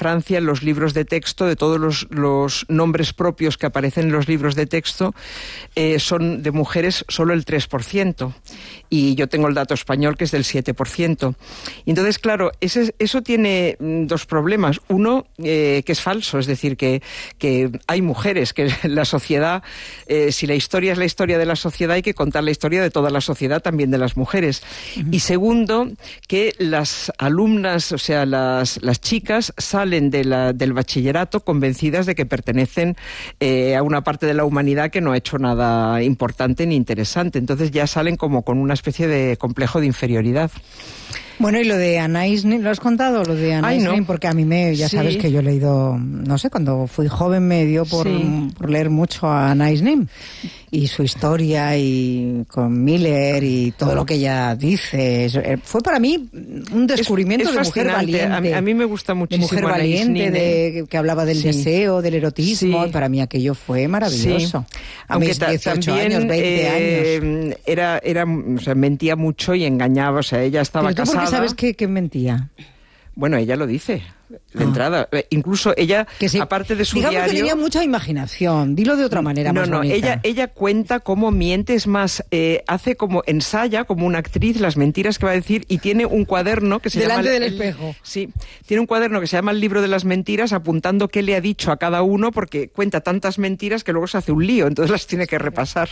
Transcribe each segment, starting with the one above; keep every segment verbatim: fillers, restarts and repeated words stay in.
Francia, en los libros de texto, de todos los, los nombres propios que aparecen en los libros de texto, eh, son de mujeres solo el tres por ciento. Y yo tengo el dato español, que es del siete por ciento. Y entonces, claro, ese, eso tiene dos problemas. Uno, eh, que es falso, es decir, que, que hay mujeres, que la sociedad, eh, si la historia es la historia de la sociedad, hay que contar la historia de toda la sociedad, también de las mujeres. Uh-huh. Y segundo, que las alumnas, o sea, las, las chicas salen de la, del bachillerato convencidas de que pertenecen eh, a una parte de la humanidad que no ha hecho nada importante ni interesante. Entonces ya salen como con una especie de complejo de inferioridad. Bueno, y lo de Anais Nin, ¿lo has contado? Lo de Anais Nin, no. Porque a mí me, ya sí. sabes que yo he leído, no sé, cuando fui joven me dio por, sí. por leer mucho a Anais Nin y su historia y con Miller y todo lo que ella dice. Fue para mí un descubrimiento es, es de mujer valiente. A mí, a mí me gusta muchísimo. De mujer valiente, de, que hablaba del sí. deseo, del erotismo. Sí. Para mí aquello fue maravilloso. Sí. A Aunque mis dieciocho también, años, veinte eh, años. Era, era, o sea, mentía mucho y engañaba. O sea, ella estaba ¿Pero tú casada. por qué sabes que, que mentía? Bueno, ella lo dice. De ah. entrada, incluso ella, que sí. aparte de su digamos diario... que tenía mucha imaginación, dilo de otra manera no, más no, bonita. ella, ella cuenta cómo miente, es más, eh, hace como, ensaya como una actriz las mentiras que va a decir y tiene un cuaderno que se Delante llama... del el, espejo. Sí, tiene un cuaderno que se llama el libro de las mentiras, apuntando qué le ha dicho a cada uno, porque cuenta tantas mentiras que luego se hace un lío, entonces las tiene que repasar.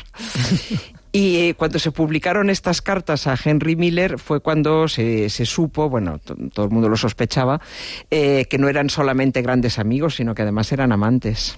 Y eh, cuando se publicaron estas cartas a Henry Miller fue cuando se, se supo, bueno, t- todo el mundo lo sospechaba, eh, que no eran solamente grandes amigos, sino que además eran amantes.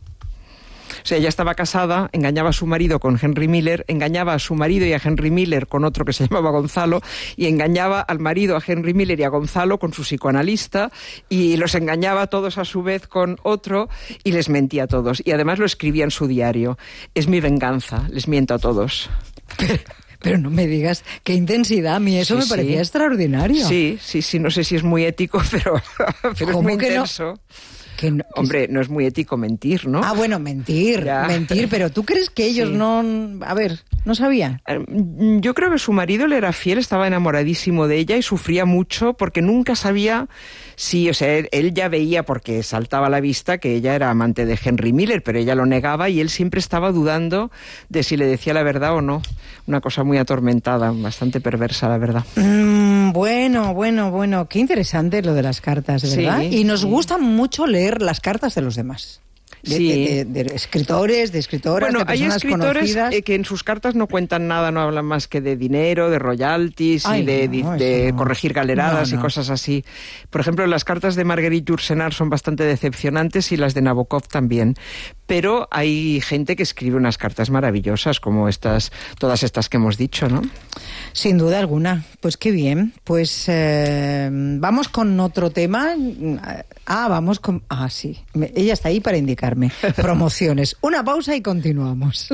O sea, ella estaba casada, engañaba a su marido con Henry Miller, engañaba a su marido y a Henry Miller con otro que se llamaba Gonzalo, y engañaba al marido, a Henry Miller y a Gonzalo con su psicoanalista, y los engañaba a todos a su vez con otro, y les mentía a todos. Y además lo escribía en su diario. Es mi venganza, les miento a todos. Pero, pero no me digas qué intensidad, a mí eso sí, me parecía sí. extraordinario. Sí, sí, sí, no sé si es muy ético, pero, pero es muy intenso. No? Que no, Hombre, no es muy ético mentir, ¿no? Ah, bueno, mentir, ya. mentir, pero ¿tú crees que ellos sí. no... A ver, no sabían? Yo creo que su marido le era fiel, estaba enamoradísimo de ella y sufría mucho porque nunca sabía si, o sea, él, él ya veía, porque saltaba a la vista, que ella era amante de Henry Miller, pero ella lo negaba y él siempre estaba dudando de si le decía la verdad o no. Una cosa muy atormentada, bastante perversa, la verdad. Mm, bueno, bueno, bueno, qué interesante lo de las cartas, ¿verdad? Sí, y nos sí. gusta mucho leer las cartas de los demás. De, sí. de, de, de escritores, de escritoras, bueno, de personas hay escritores conocidas. Eh, que en sus cartas no cuentan nada, no hablan más que de dinero, de royalties Ay, y de, no, de, de no. corregir galeradas no, no. y cosas así. Por ejemplo, las cartas de Marguerite Yourcenar son bastante decepcionantes y las de Nabokov también. Pero hay gente que escribe unas cartas maravillosas, como estas, todas estas que hemos dicho, ¿no? Sin duda alguna. Pues qué bien. Pues eh, vamos con otro tema. Ah, vamos con... Ah, sí. Ella está ahí para indicarme. Promociones. Una pausa y continuamos.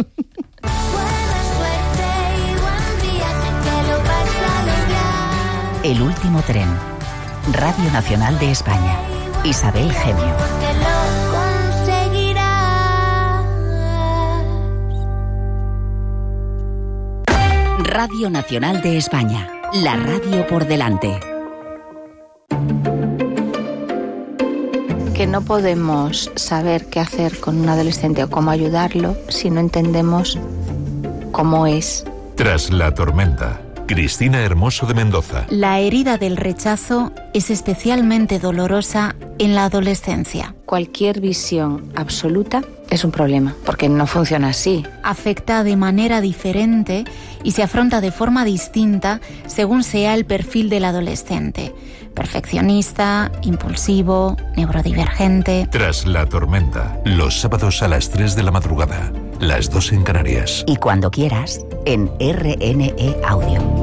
El último tren. Radio Nacional de España. Isabel Gemio. Radio Nacional de España. La radio por delante. Que no podemos saber qué hacer con un adolescente o cómo ayudarlo si no entendemos cómo es. Tras la tormenta. Cristina Hermoso de Mendoza. La herida del rechazo es especialmente dolorosa en la adolescencia. Cualquier visión absoluta es un problema, porque no funciona así. Afecta de manera diferente y se afronta de forma distinta según sea el perfil del adolescente. Perfeccionista, impulsivo, neurodivergente. Tras la tormenta, los sábados a las tres de la madrugada, las dos en Canarias. Y cuando quieras, en R N E Audio.